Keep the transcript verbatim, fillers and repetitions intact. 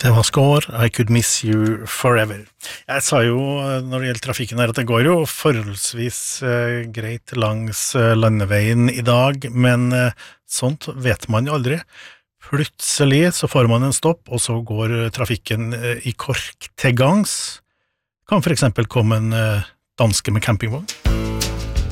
Det var Score, I Could Miss You Forever. Jeg sa jo når det gjelder trafikken her at det går jo forholdsvis eh, greit langs eh, landeveien i dag, men eh, sånt vet man jo aldri. Plutselig så får man en stopp, og så går eh, trafikken eh, i kork til gangs. Kan for eksempel komme en eh, danske med campingvogn.